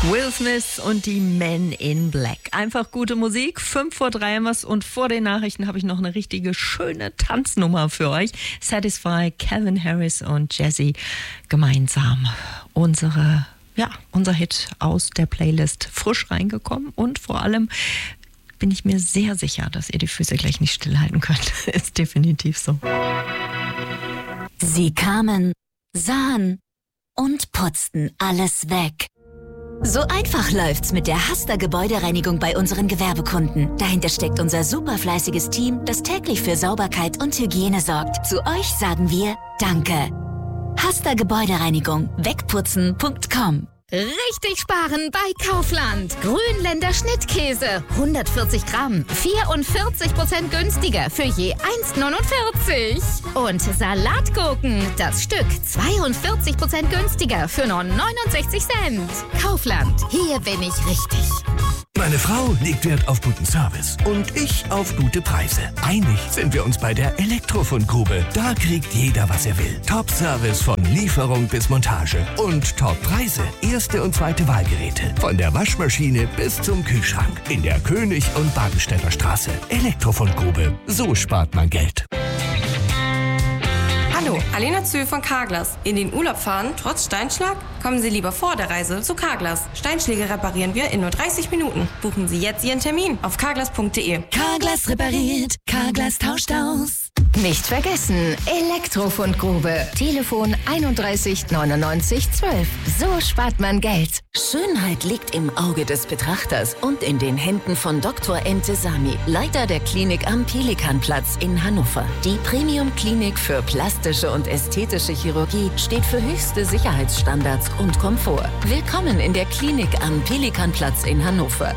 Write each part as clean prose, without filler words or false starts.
Will Smith und die Men in Black. Einfach gute Musik. 5:03 haben wir's und vor den Nachrichten habe ich noch eine richtige schöne Tanznummer für euch. Satisfy, Calvin Harris und Jazzy gemeinsam. Unser Hit aus der Playlist frisch reingekommen und vor allem bin ich mir sehr sicher, dass ihr die Füße gleich nicht stillhalten könnt. Ist definitiv so. Sie kamen, sahen und putzten alles weg. So einfach läuft's mit der Hasta Gebäudereinigung bei unseren Gewerbekunden. Dahinter steckt unser superfleißiges Team, das täglich für Sauberkeit und Hygiene sorgt. Zu euch sagen wir Danke. Hasta Gebäudereinigung. Wegputzen.com. Richtig sparen bei Kaufland. Grünländer Schnittkäse. 140 Gramm. 44% günstiger für je 1,49. Und Salatgurken. Das Stück 42% günstiger für nur 69 Cent. Kaufland. Hier bin ich richtig. Meine Frau legt Wert auf guten Service und ich auf gute Preise. Einig sind wir uns bei der Elektrofundgrube. Da kriegt jeder, was er will. Top-Service von Lieferung bis Montage und Top-Preise. Erste und zweite Wahlgeräte. Von der Waschmaschine bis zum Kühlschrank. In der König- und Badenstädter Straße. Elektrofundgrube. So spart man Geld. Hallo, Alena Zöhl von Carglass. In den Urlaub fahren, trotz Steinschlag? Kommen Sie lieber vor der Reise zu Carglass. Steinschläge reparieren wir in nur 30 Minuten. Buchen Sie jetzt Ihren Termin auf carglass.de. Carglass repariert, Carglass tauscht aus. Nicht vergessen, Elektrofundgrube. Telefon 31 99 12. So spart man Geld. Schönheit liegt im Auge des Betrachters und in den Händen von Dr. Entesami, Leiter der Klinik am Pelikanplatz in Hannover. Die Premium-Klinik für plastische und ästhetische Chirurgie steht für höchste Sicherheitsstandards und Komfort. Willkommen in der Klinik am Pelikanplatz in Hannover.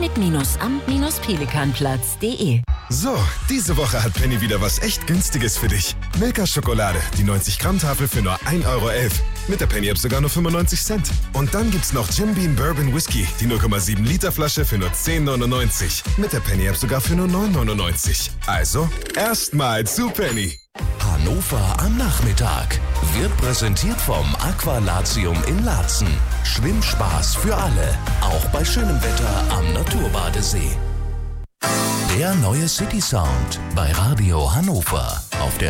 Klinik-am-pelikanplatz.de. So, diese Woche hat Penny wieder was echt Günstiges für dich. Milka-Schokolade, die 90-Gramm-Tafel für nur 1,11 € Mit der Penny-App sogar nur 95 Cent. Und dann gibt's noch Jim Beam Bourbon Whisky, die 0,7 Liter Flasche für nur 10,99 €. Mit der Penny-App sogar für nur 9,99 €. Also, erstmal zu Penny. Hannover am Nachmittag wird präsentiert vom Aqualatium in Laatzen. Schwimmspaß für alle, auch bei schönem Wetter am Naturbadesee. Der neue City Sound bei Radio Hannover auf der